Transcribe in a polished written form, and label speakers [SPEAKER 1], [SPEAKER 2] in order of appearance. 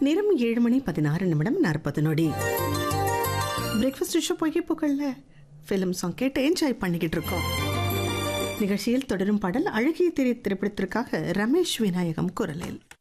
[SPEAKER 1] நேரம் 7:16:40 breakfast show புகழ்ல film song கேட்டு enjoy பண்ணிக்கிட்டு இருக்கோம். நிகழ்ச்சியில் தொடரும் பாடல் அழகிய திரைப்படத்திற்காக ரமேஷ் விநாயகம் குரலில்.